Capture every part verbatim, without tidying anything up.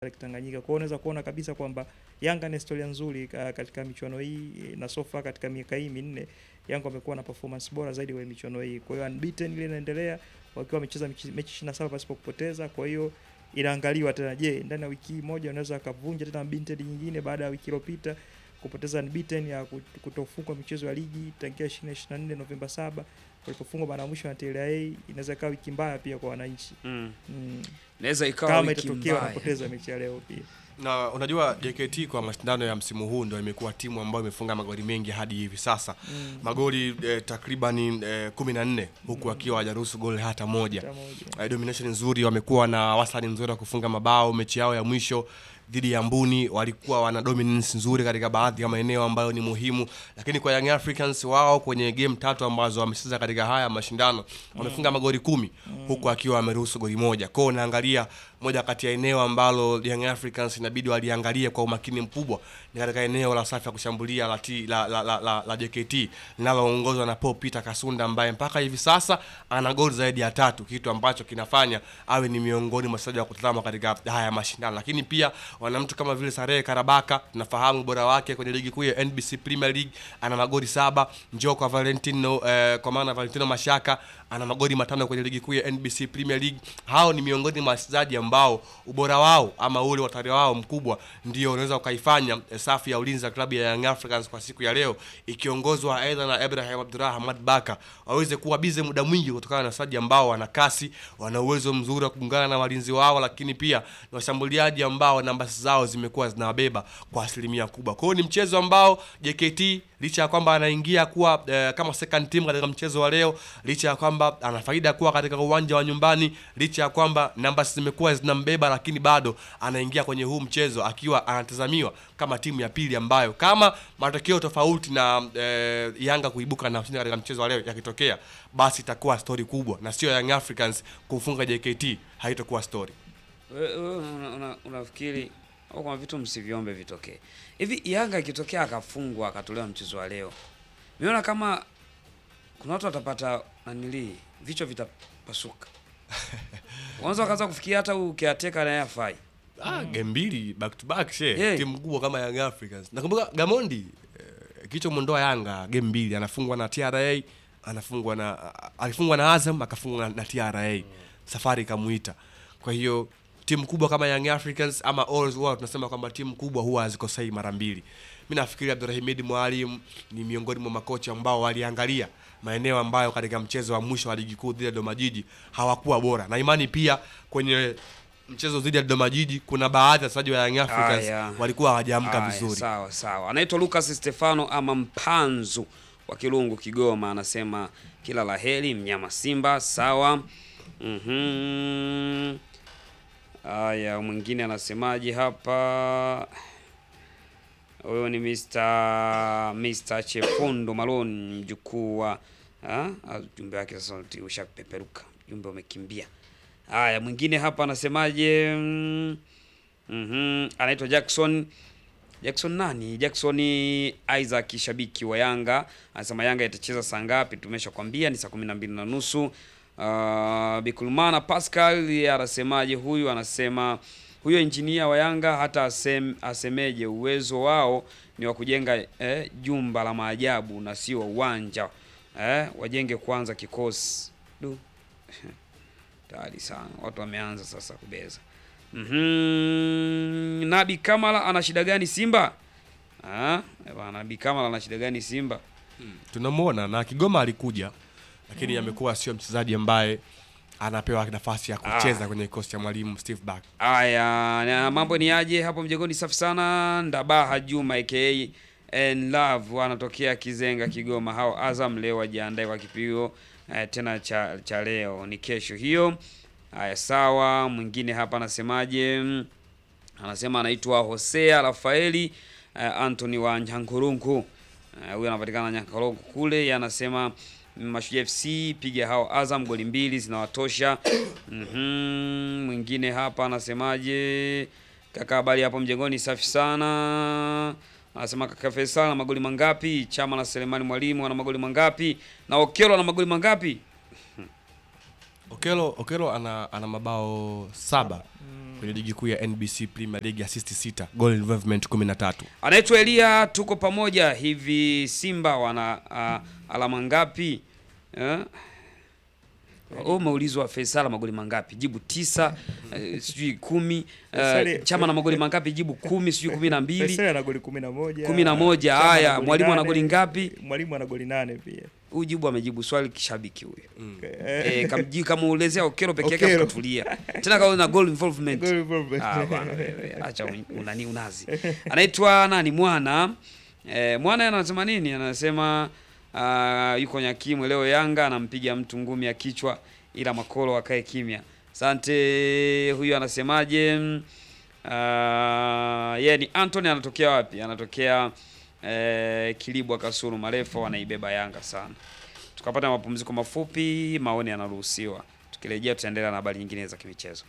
Tanganyika. Kwa hiyo unaweza kuona kabisa kwamba Yanga na historia nzuri katika michuano hii na sofa katika miaka hii minne Yanga wamekuwa na performance bora zaidi kwa michuano hii. Kwa hiyo unbeaten ile inaendelea wakiwa wamecheza mechi ishirini na saba pasipo kupoteza. Kwa hiyo inaangaliwa tena, je, ndani ya wiki moja unaweza kavunja tena unbeaten nyingine baada ya wiki iliyopita kupoteza unbeaten ya kutofungwa michezo ya ligi tangia ishirini na nne Novemba saba walipofungwa mara mwisho na T L A. Inaweza ikawa wiki mbaya pia kwa wananchi. Mm. Mm. Inaweza ikawa kama wiki itatokea mbaya wanapoteza mechi ya leo pia. Na unajua J K T kwa mashindano ya msimu huu ndio imekuwa timu ambayo imefunga magoli mengi hadi hivi sasa. Mm. Magoli eh, takriban eh, kumi na nne huku mm. akiwa hajaruhusu goli hata moja. Eh, domination nzuri, wamekuwa na wastani nzuri wa kufunga mabao. Mechi yao ya mwisho dhidi ya Mbuni walikuwa wana dominance nzuri katika baadhi ya maeneo ambayo ni muhimu, lakini kwa Young Africans wao kwenye game tatu ambazo wamecheza katika haya mashindano wamefunga mm. magoli kumi mm. huku akiwa ameruhusu goli moja. Kwa hiyo naangalia moja kati ya eneo ambalo Young Africans inabidi waliangalie kwa umakini mkubwa ni katika eneo la safu ya kushambulia la la la, la, la, la J K T linaloongozwa na Paul Peter Kasunda ambaye mpaka hivi sasa ana goli zaidi ya tatu, kitu ambacho kinafanya awe ni miongoni mwa wachezaji wa kutazama katika haya mashindano. Lakini pia wana mtu kama vile Sare Karabaka, tunafahamu bora wake kwenye ligi kuu ya N B C Premier League, ana magoli saba. Njoo kwa Valentino eh, kwa maana Valentino Mashaka ana magoli matano kwenye ligi kuu ya N B C Premier League. Hao ni miongoni mwa wachezaji ambao ubora wao ama ule watari wao mkubwa ndio unaweza ukaifanya eh, safu ya ulinzi ya klabu ya Young Africans kwa siku ya leo ikiongozwa aidha na Ibrahim Abdurrahman Baka waweze kuwa bize muda mwingi kutokana na wachezaji ambao wana kasi, wana uwezo mzuri wa kuungana na walinzi wao, lakini pia ni washambuliaji ambao namba zao zimekuwa zinawabeba kwa asilimia kubwa. Kwa hiyo ni mchezo ambao J K T licha ya kwamba anaingia kuwa eh, kama second team katika mchezo wa leo, licha ya kwamba ana faida kuwa katika uwanja wa nyumbani, licha ya kwamba namba zimekuwa zinambeba, lakini bado anaingia kwenye huu mchezo akiwa anatazamiwa kama timu ya pili ambayo kama matokeo tofauti na eh, Yanga kuibuka na ushindi katika mchezo wa leo yakitokea, basi itakuwa story kubwa na sio Young Africans kufunga J K T, haitakuwa story. Wewe unafikiri una, una au kama vitu msiviombe vitokee. Hivi Yanga ikitokea akafungwa akatolewa mchezo wa leo, nimeona kama kuna watu watapata nanili vichwa vitapasuka. Wanaweza kaanza kufikia hata ukiateka na yafai. Ah, game mbili back to back she yeah. Timu kubwa kama Young Africans. Nakumbuka Gamondi eh, kicho mondoa Yanga game mbili anafungwa na T R A, anafungwa na alifungwa na Azam, akafungwa na T R A. Safari kamuita. Kwa hiyo timu kubwa kama Young Africans ama always wao tunasema kwamba timu kubwa huwa hazikosei mara mbili. Mimi nafikiri Abdulrahimid Mwalimu ni miongoni mwa makocha ambao waliangalia maeneo ambayo katika mchezo wa mwisho wa ligi kuu dhidi ya Dodoma Jiji hawakuwa bora. Na imani pia kwenye mchezo dhidi ya Dodoma Jiji kuna baadhi ya wachezaji wa Young Africans Aya. walikuwa hawajaamka vizuri. Sawa sawa. Anaitwa Lucas Stefano ama Mpanzu wa Kilungu Kigoma, anasema kila laheri mnyama Simba. Sawa. Mhm. Aya, mwingine anasemaje hapa? Huyo ni Mister Mister Chefondo Malone, mjukuu wa ah, jumbe wake sasa ushapeperuka. Jumbe umekimbia. Haya, mwingine hapa anasemaje? Mhm. Mm, anaitwa Jackson. Jackson nani? Jackson Isaac, shabiki wa Yanga. Anasema Yanga itacheza saa ngapi? Tumeshakwambia ni saa kumi na mbili na nusu. Uh, Bikulmana Pascal anasemaje huyu? Anasema huyo engineer wa Yanga hata asem, asemeje uwezo wao ni wa kujenga eh, jumba la maajabu na sio uwanja. Eh, wajenge kwanza kikosi. Du. Tayari sana. Watu wameanza sasa kubeza. Mhm. Nabi Kamala ana shida gani Simba? Ah, bwana Nabi Kamala ana shida gani Simba? Hmm. Tunamuona na Kigoma alikuja lakini amekuwa sio mchezaji ambaye anapewa nafasi ya kucheza ah. kwenye kikosi cha mwalimu Steve Barker. Haya, na mambo ni aje hapo mjengoni? Safi sana. Ndabaha Juma aka and Love anatokea Kizenga Kigoma. Hao Azam leo wajiandae kwa kipigo eh, tena cha, cha leo ni kesho hiyo. Haya sawa, mwingine hapa anasemaje? Anasema anaitwa Hosea Rafaeli eh, Anthony wa Nyankurunku. Huyu uh, anapatikana Nyankurunku kule. Anasema Mashujaa F C piga hao Azam goli mbili zinawatosha. Mhm. Mwingine hapa anasemaje? Kaka habari hapo mjengoni? Safi sana. Anasema kaka Faisal na magoli mangapi? Chama na Selemani Mwalimu ana magoli mangapi? Na Okelo ana magoli mangapi? Okelo Okelo ana ana mabao saba. Mm, kwenye ligi kuu ya N B C Premier League, assist sita, goal involvement kumi na tatu. Anaitwa Elia, tuko pamoja. Hivi Simba wana uh, alama ngapi? Eh? Oh, maulizwa Faisal magoli mangapi? Jibu tisa, uh, sijui kumi. Uh, Chama na magoli mangapi? Jibu kumi, sijui kumi na mbili. Faisal ana goli kumi na moja. kumi na moja. Haya, mwalimu ana goli ngapi? Mwalimu ana goli nane pia. Huyu jibu amejibu swali kishabiki huyo. Mm. Eh, kamji kama uelezea Okero peke yake kutulia. Tena kama na goal involvement. Goal involvement. Ah bwana wewe, acha unani unazi. Anaitwa nani Mwana? Eh, Mwana anasema nini? Anasema uh, yuko Nyakimwe leo Yanga anampiga mtu ngumi ya kichwa ila Makolo akae kimya. Asante. Huyu anasemaje? Uh, yeye ni Anthony, anatokea wapi? Anatokea eh, Kilibwa Kasulu. Marefa wanaibeba Yanga sana. Tukapata mapumziko mafupi, maoni yanaruhusiwa. Tukirejea tutaendelea na habari nyingine za kimichezo.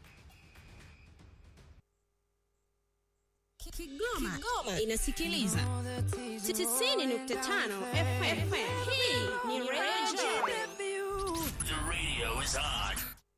Kigoma, Kigoma inasikiliza tisini nukta tano F M. Hii ni Radio. The radio is on.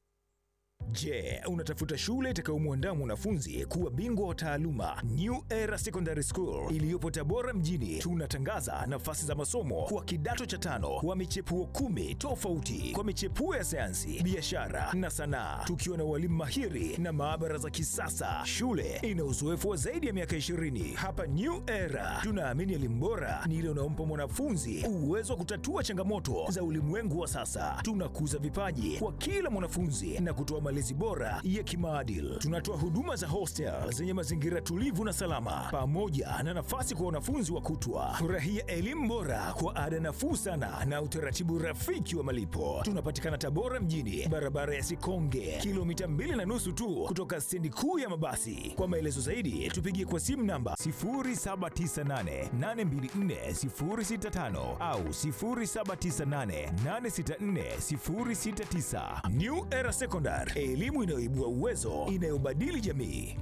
Je, unatafuta shule itakayomwandaa mwanafunzi kuwa bingwa wa taaluma? New Era Secondary School iliyopo Tabora mjini tunatangaza nafasi za masomo kwa kidato cha tano wa michepuo kumi tofauti kwa michepuo ya sayansi, biashara na sanaa, tukiwa na walimu mahiri na maabara za kisasa. Shule ina uzoefu wa zaidi ya miaka ishirini. Hapa New Era tunaamini elimu bora ni ile unaompa mwanafunzi uwezo wa kutatua changamoto za ulimwengu wa sasa. Tunakuza vipaji kwa kila mwanafunzi na kutoa malezi bora ya kimaadili. Tunatoa huduma za hostel zenye mazingira tulivu na salama, pamoja na nafasi kwa wanafunzi wa kutwa. Furahia elimu bora kwa ada nafuu sana na utaratibu rafiki wa malipo. Tunapatikana Tabora mjini, barabara ya Sikonge, kilomita mbili na nusu tu kutoka stendi kuu ya mabasi. Kwa maelezo zaidi tupigie kwa simu namba sifuri saba tisa nane nane mbili nne sifuri sita tano au sifuri saba tisa nane nane sita nne sifuri sita tisa. New Era Secondary, elimu inayoibua uwezo, inayobadili jamii.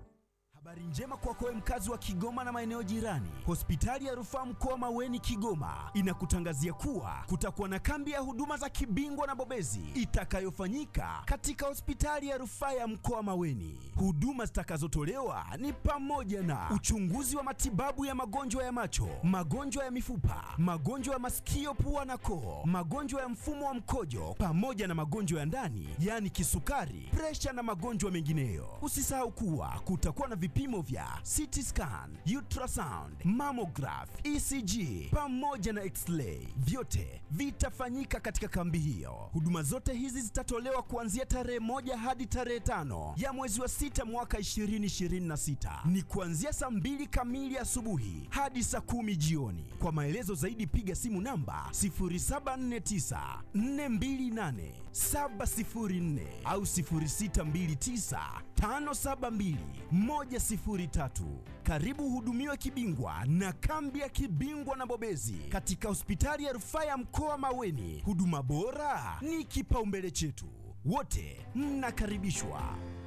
Habari njema kwako wewe mkazi wa Kigoma na maeneo jirani. Hospitali ya Rufaa Mkoa Maweni Kigoma inakutangazia kuwa kutakuwa na kambi ya huduma za kibingwa na bobezi itakayofanyika katika hospitali ya Rufaa ya Mkoa Maweni. Huduma zitakazotolewa ni pamoja na uchunguzi wa matibabu ya magonjwa ya macho, magonjwa ya mifupa, magonjwa ya masikio, pua na koo, magonjwa ya mfumo wa mkojo pamoja na magonjwa ya ndani, yani kisukari, presha na magonjwa mengineyo. Usisahau kuwa kutakuwa na vipimo vya C T scan, ultrasound, mammograph, E C G pamoja na X-ray. Vyote vitafanyika katika kambi hiyo. Huduma zote hizi zitatolewa kuanzia tarehe moja hadi tarehe tano ya mwezi wa sita mwaka ishirini ishirini na sita. Ni kuanzia saa mbili kamili asubuhi hadi saa kumi jioni. Kwa maelezo zaidi piga simu namba sifuri saba nne tisa nne mbili nane saba sifuri nne au sifuri sita mbili tisa tano saba mbili moja sifuri tatu. Karibu hudumiwe kibingwa na kambi ya kibingwa na bobezi katika hospitali ya Rufaa ya Mkoa Maweni. Huduma bora ni kipaumbele chetu. Wote mnakaribishwa.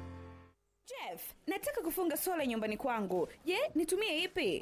Jeff, nataka kufunga sola nyumbani kwangu. Je, nitumie ipi?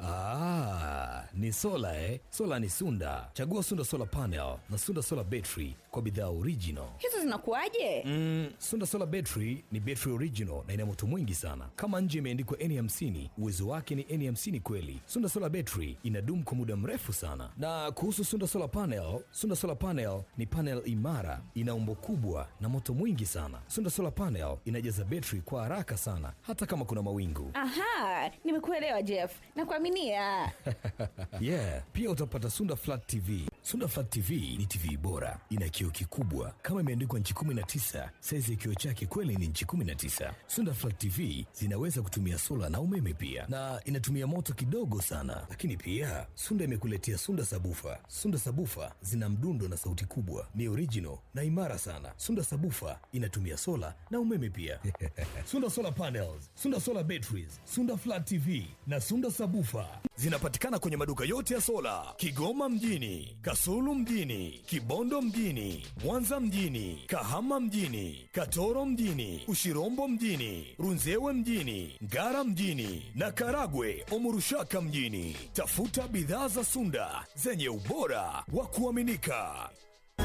Ah, ni sola eh. Sola ni Sunda. Chagua Sunda Solar Panel na Sunda Solar Battery kwa bidhaa original. Hizo zinakuaje? Mm, Sunda Solar Battery ni battery original na ina moto mwingi sana. Kama nje imeandikwa N hamsini, uwezo wake ni N hamsini kweli. Sunda Solar Battery inadumu kwa muda mrefu sana. Na kuhusu Sunda Solar Panel, Sunda Solar Panel ni panel imara, ina umbo kubwa na moto mwingi sana. Sunda Solar Panel inajaza battery kwa haraka sana hata kama kuna mawingu. Aha, nimekuelewa Jeff. Nakuaminia. Yeah, pia utapata Sunda Flat T V. Sunda Flat T V ni T V bora, ina kioo kikubwa kama imeandikwa inchi kumi na tisa. Size ya kioo chake kweli ni inchi kumi na tisa. Sunda Flat T V zinaweza kutumia sola na umeme pia, na inatumia moto kidogo sana. Lakini pia Sunda imekuletea Sunda Sabufa. Sunda Sabufa zina mdundo na sauti kubwa, ni original na imara sana. Sunda Sabufa inatumia sola na umeme pia. Sunda Solar Panels, Sunda Solar Batteries, Sunda Flat T V na Sunda Sabufa zinapatikana kwenye maduka yote ya sola Kigoma mjini, Kasulu mjini, Kibondo mjini, Mwanza mjini, Kahama mjini, Katoro mjini, Ushirombo mjini, Runzewe mjini, Ngara mjini na Karagwe Omurushaka mjini. Tafuta bidhaa za Sunda zenye ubora wa kuaminika.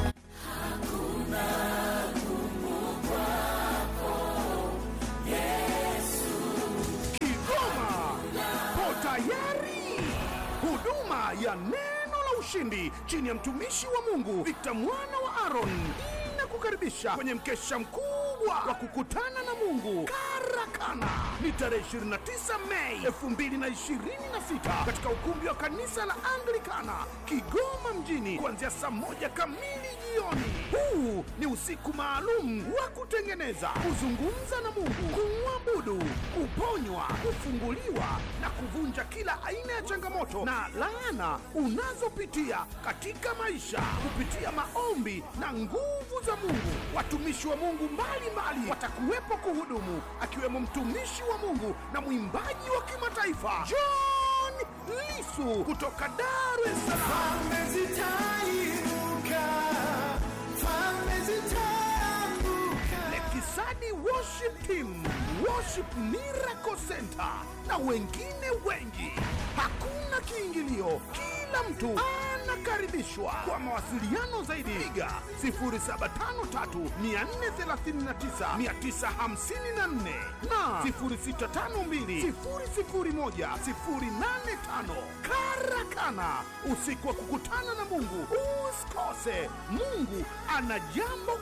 Hakuna Mungu wako, yeah. ya neno la ushindi chini ya mtumishi wa Mungu Victor mwana wa Aaron na kukaribisha kwenye mkesha mkubwa wa kukutana na Mungu Karakana. Ni tarehe ishirini na tisa Mei elfu mbili na ishirini na sita katika ukumbi wa kanisa la Anglikana Kigoma mjini kuanzia saa moja kamili jioni. Huu ni usiku maalum wa kutengeneza, kuzungumza na Mungu, kumwabudu, kuponywa, kufunguliwa na kuvunja kila aina ya changamoto na laana unazopitia katika maisha kupitia maombi na nguvu za Mungu. Watumishi wa Mungu mbalimbali watakuwepo kuhudumu, akiwemo mtumishi wa Mungu na mwimbaji wa kimataifa John Lisu kutoka Dar es Salaam. Lekisani Worship Team, Worship Miracle Center na wengine wengi. Hakuna kiingilio, kila mtu anakaribishwa. Kwa mawasiliano zaidi piga sifuri saba tano tatu nne three tisa tisa five nne na sifuri sita tano mbili sifuri sifuri moja sifuri nane tano. Karakana, usiku wa kukutana na Mungu. Usikose, Mungu ana jambo